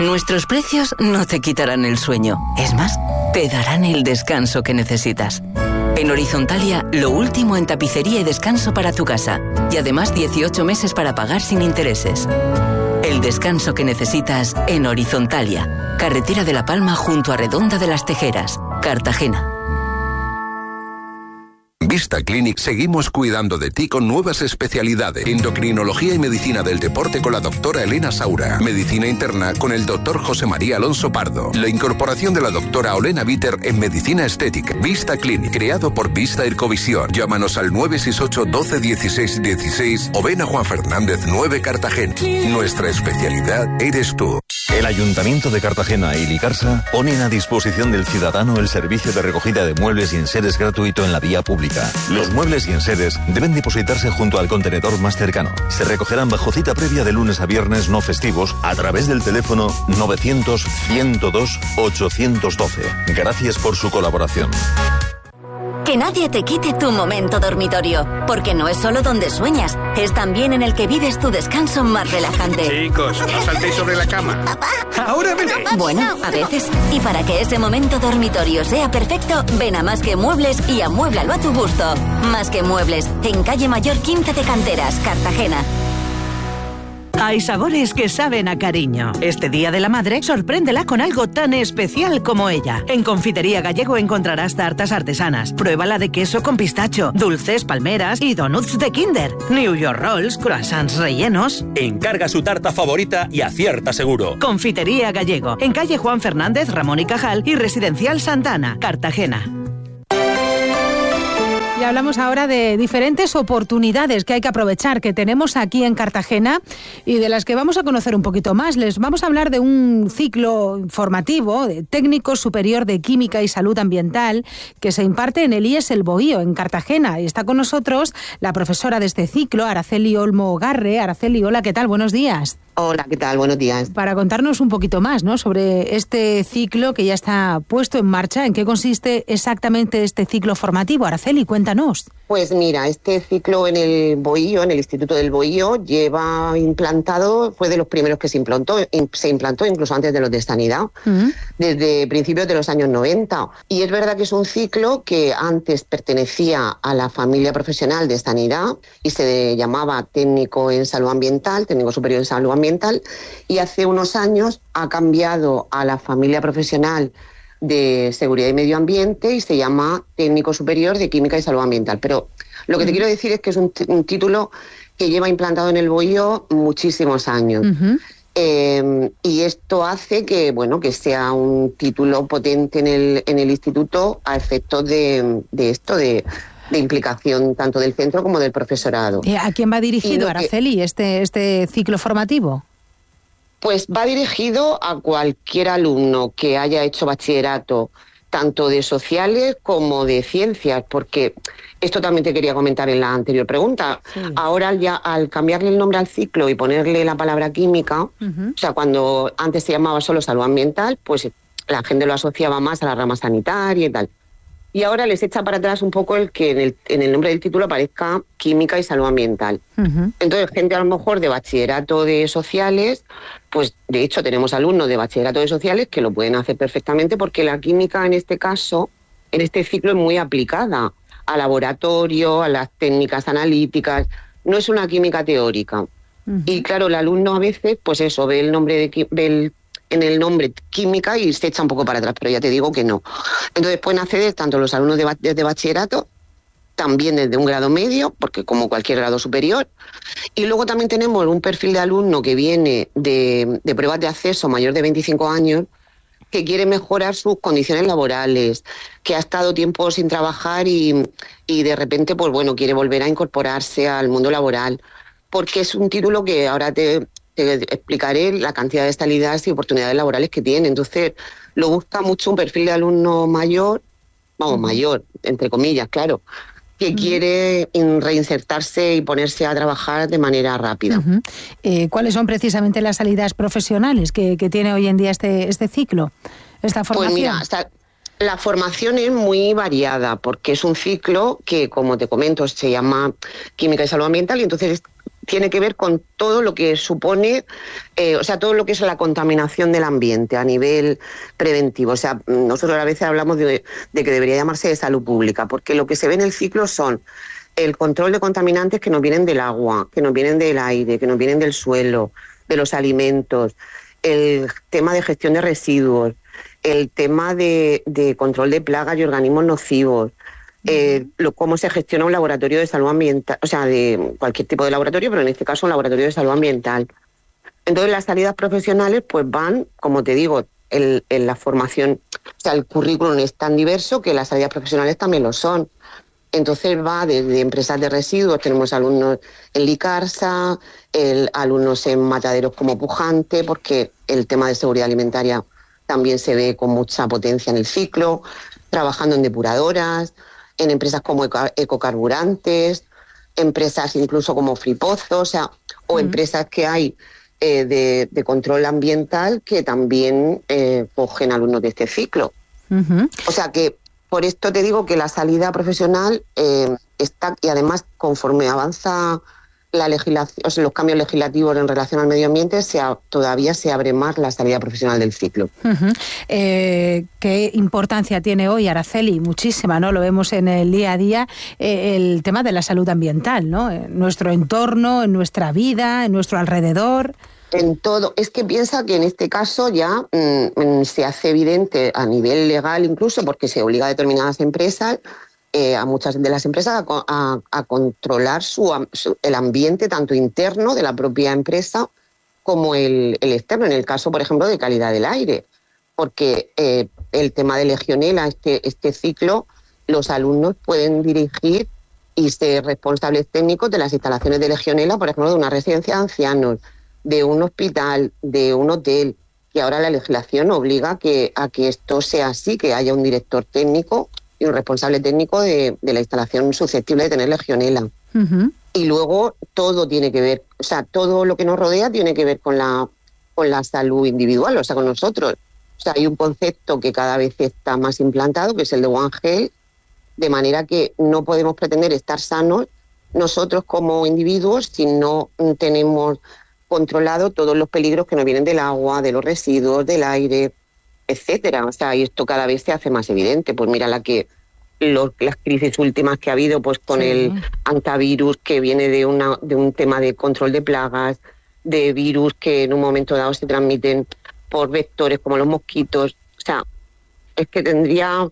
Nuestros precios no te quitarán el sueño. Es más, te darán el descanso que necesitas. En Horizontalia, lo último en tapicería y descanso para tu casa. Y además 18 meses para pagar sin intereses. El descanso que necesitas en Horizontalia. Carretera de La Palma junto a Redonda de las Tejeras, Cartagena. Vista Clinic seguimos cuidando de ti con nuevas especialidades. Endocrinología y medicina del deporte con la doctora Elena Saura. Medicina interna con el doctor José María Alonso Pardo. La incorporación de la doctora Olena Bitter en medicina estética. Vista Clinic, creado por Vista Ercovisión. Llámanos al 968 12 16 16 o ven a Juan Fernández 9 Cartagena. Nuestra especialidad eres tú. El Ayuntamiento de Cartagena y Licarsa ponen a disposición del ciudadano el servicio de recogida de muebles y enseres gratuito en la vía pública. Los muebles y enseres deben depositarse junto al contenedor más cercano. Se recogerán bajo cita previa de lunes a viernes no festivos a través del teléfono 900-102-812. Gracias por su colaboración. Que nadie te quite tu momento dormitorio, porque no es solo donde sueñas, es también en el que vives tu descanso más relajante. Chicos, no saltéis sobre la cama. ¡Papá! ¡Ahora veréis! Bueno, a veces. Y para que ese momento dormitorio sea perfecto, ven a Más que Muebles y amuéblalo a tu gusto. Más que Muebles, en calle Mayor 15 de Canteras, Cartagena. Hay sabores que saben a cariño. Este Día de la Madre, sorpréndela con algo tan especial como ella. En Confitería Gallego encontrarás tartas artesanas. Pruébala de queso con pistacho, dulces, palmeras y donuts de Kinder. New York Rolls, croissants rellenos. Encarga su tarta favorita y acierta seguro. Confitería Gallego, en calle Juan Fernández, Ramón y Cajal y Residencial Santana, Cartagena. Y hablamos ahora de diferentes oportunidades que hay que aprovechar, que tenemos aquí en Cartagena y de las que vamos a conocer un poquito más. Les vamos a hablar de un ciclo formativo de técnico superior de química y salud ambiental que se imparte en el IES El Bohío, en Cartagena. Y está con nosotros la profesora de este ciclo, Araceli Olmo Garre. Araceli, hola, ¿qué tal? Buenos días. Hola, ¿qué tal? Buenos días. Para contarnos un poquito más, ¿no?, sobre este ciclo que ya está puesto en marcha. ¿En qué consiste exactamente este ciclo formativo? Araceli, cuéntanos. Pues mira, este ciclo en el Bohío, en el Instituto del Bohío, lleva implantado, fue de los primeros que se implantó incluso antes de los de Sanidad, desde principios de los años 90. Y es verdad que es un ciclo que antes pertenecía a la familia profesional de Sanidad y se llamaba técnico en salud ambiental, técnico superior en salud ambiental, y hace unos años ha cambiado a la familia profesional de Seguridad y Medio Ambiente y se llama Técnico Superior de Química y Salud Ambiental. Pero lo que te quiero decir es que es un título que lleva implantado en el Bohío muchísimos años. Y esto hace que, bueno, que sea un título potente en el instituto a efectos de implicación tanto del centro como del profesorado. ¿A quién va dirigido, Araceli, este ciclo formativo? Pues va dirigido a cualquier alumno que haya hecho bachillerato, tanto de sociales como de ciencias, porque esto también te quería comentar en la anterior pregunta. Sí. Ahora ya al cambiarle el nombre al ciclo y ponerle la palabra química, o sea, cuando antes se llamaba solo salud ambiental, pues la gente lo asociaba más a la rama sanitaria y tal. Y ahora les echa para atrás un poco el que en el nombre del título aparezca química y salud ambiental. Entonces, gente a lo mejor de bachillerato de sociales, pues de hecho tenemos alumnos de bachillerato de sociales que lo pueden hacer perfectamente porque la química en este caso, en este ciclo es muy aplicada al laboratorio, a las técnicas analíticas, no es una química teórica. Y claro, el alumno a veces, pues eso, ve el nombre en el nombre química y se echa un poco para atrás, pero ya te digo que no. Entonces pueden acceder tanto los alumnos de bachillerato, también desde un grado medio, porque como cualquier grado superior, y luego también tenemos un perfil de alumno que viene de pruebas de acceso mayor de 25 años, que quiere mejorar sus condiciones laborales, que ha estado tiempo sin trabajar y de repente, pues bueno, quiere volver a incorporarse al mundo laboral, porque es un título que ahora te explicaré la cantidad de salidas y oportunidades laborales que tiene. Entonces, lo busca mucho un perfil de alumno mayor, mayor, entre comillas, claro, que quiere reinsertarse y ponerse a trabajar de manera rápida. ¿Cuáles son precisamente las salidas profesionales que tiene hoy en día este ciclo, esta formación? Pues mira, la formación es muy variada, porque es un ciclo que, como te comento, se llama Química y Salud Ambiental, y entonces tiene que ver con todo lo que supone, todo lo que es la contaminación del ambiente a nivel preventivo. O sea, nosotros a veces hablamos de que debería llamarse de salud pública, porque lo que se ve en el ciclo son el control de contaminantes que nos vienen del agua, que nos vienen del aire, que nos vienen del suelo, de los alimentos, el tema de gestión de residuos, el tema de control de plagas y organismos nocivos, cómo se gestiona un laboratorio de salud ambiental, o sea, de cualquier tipo de laboratorio, pero en este caso un laboratorio de salud ambiental. Entonces las salidas profesionales pues van, como te digo, en la formación, o sea, el currículum es tan diverso que las salidas profesionales también lo son. Entonces va desde empresas de residuos, tenemos alumnos en Licarsa, alumnos en mataderos como Pujante, porque el tema de seguridad alimentaria también se ve con mucha potencia en el ciclo, trabajando en depuradoras, en empresas como ecocarburantes, empresas incluso como Fripozo, o empresas que hay de control ambiental que también cogen alumnos de este ciclo. O sea que por esto te digo que la salida profesional está, y además conforme avanza la legislación, los cambios legislativos en relación al medio ambiente, todavía se abre más la salida profesional del ciclo. ¿Qué importancia tiene hoy, Araceli? Muchísima, ¿no? Lo vemos en el día a día, el tema de la salud ambiental, ¿no? En nuestro entorno, en nuestra vida, en nuestro alrededor. En todo. Es que piensa que en este caso ya se hace evidente a nivel legal incluso, porque se obliga a determinadas empresas, a muchas de las empresas, a controlar el ambiente tanto interno de la propia empresa como el externo, en el caso, por ejemplo, de calidad del aire. Porque el tema de Legionela, este ciclo, los alumnos pueden dirigir y ser responsables técnicos de las instalaciones de Legionela, por ejemplo, de una residencia de ancianos, de un hospital, de un hotel, y ahora la legislación obliga a que esto sea así, que haya un director técnico y un responsable técnico de la instalación susceptible de tener Legionela. Y luego todo tiene que ver, o sea, todo lo que nos rodea tiene que ver con la salud individual, o sea, con nosotros. O sea, hay un concepto que cada vez está más implantado, que es el de One Health, de manera que no podemos pretender estar sanos nosotros como individuos si no tenemos controlado todos los peligros que nos vienen del agua, de los residuos, del aire, etcétera. O sea, y esto cada vez se hace más evidente. Pues mira las crisis últimas que ha habido, pues con el hantavirus, que viene de un tema de control de plagas, de virus que en un momento dado se transmiten por vectores como los mosquitos. O sea, es que tendría...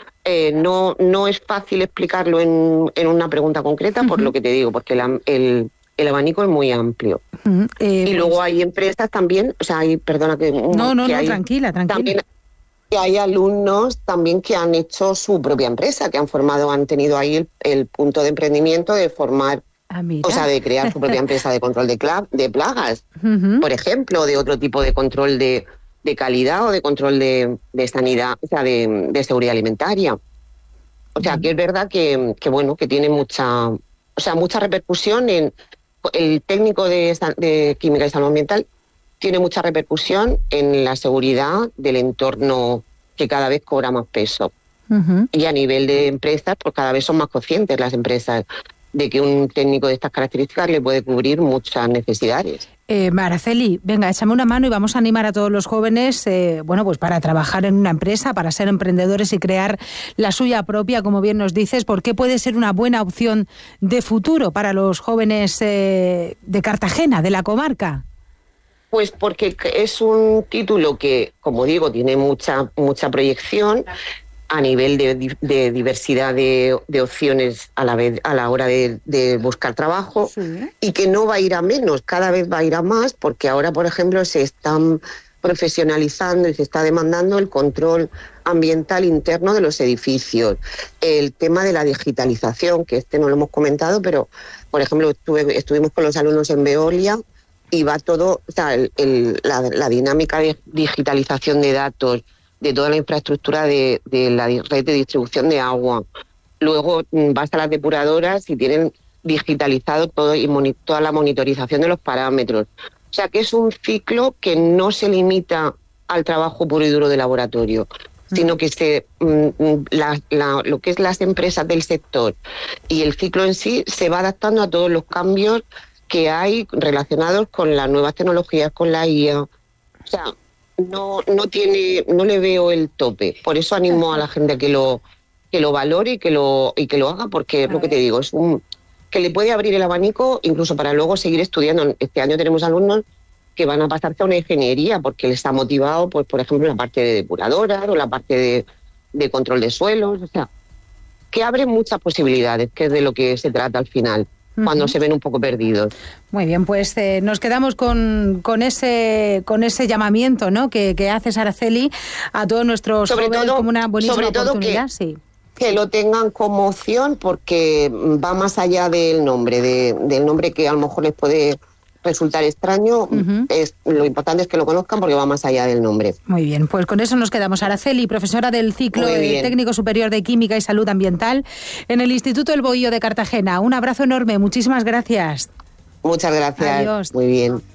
no es fácil explicarlo en una pregunta concreta, por lo que te digo, porque el abanico es muy amplio. Y luego hay empresas también, o sea, tranquila. También hay alumnos también que han hecho su propia empresa, que han tenido ahí el punto de emprendimiento de formar, o sea, de crear su propia empresa de control de plagas, por ejemplo, de otro tipo de control de calidad o de control de sanidad, o sea, de seguridad alimentaria. O sea, que es verdad que tiene mucha repercusión en... El técnico de química y salud ambiental tiene mucha repercusión en la seguridad del entorno, que cada vez cobra más peso. Y a nivel de empresas, pues cada vez son más conscientes las empresas de que un técnico de estas características le puede cubrir muchas necesidades. Araceli, venga, échame una mano y vamos a animar a todos los jóvenes, pues para trabajar en una empresa, para ser emprendedores y crear la suya propia, como bien nos dices. ¿Por qué puede ser una buena opción de futuro para los jóvenes de Cartagena, de la comarca? Pues porque es un título que, como digo, tiene mucha proyección a nivel de diversidad de opciones a la hora de buscar trabajo, y que no va a ir a menos, cada vez va a ir a más, porque ahora, por ejemplo, se están profesionalizando y se está demandando el control ambiental interno de los edificios, el tema de la digitalización, que no lo hemos comentado, pero, por ejemplo, estuvimos con los alumnos en Veolia y va todo, o sea, la dinámica de digitalización de datos, de toda la infraestructura de la red de distribución de agua. Luego vas a las depuradoras y tienen digitalizado todo y toda la monitorización de los parámetros. O sea que es un ciclo que no se limita al trabajo puro y duro de laboratorio, sino que lo que es las empresas del sector y el ciclo en sí se va adaptando a todos los cambios que hay relacionados con las nuevas tecnologías, con la IA. O sea, no le veo el tope. Por eso animo a la gente a que lo valore y que lo haga, porque es lo que te digo, que le puede abrir el abanico incluso para luego seguir estudiando. Este año tenemos alumnos que van a pasarse a una ingeniería porque les ha motivado, pues por ejemplo, la parte de depuradoras o la parte de control de suelos. O sea, que abre muchas posibilidades, que es de lo que se trata al final, cuando se ven un poco perdidos. Muy bien, pues nos quedamos con ese llamamiento, ¿no?, que haces, Araceli, a todos nuestros jóvenes como una buenísima oportunidad. Que lo tengan como opción, porque va más allá del nombre, del nombre que a lo mejor les puede resultar extraño. Lo importante es que lo conozcan, porque va más allá del nombre. Muy bien, pues con eso nos quedamos. Araceli, profesora del ciclo de Técnico Superior de Química y Salud Ambiental en el Instituto El Bohío de Cartagena. Un abrazo enorme, muchísimas gracias. Muchas gracias. Adiós. Muy bien.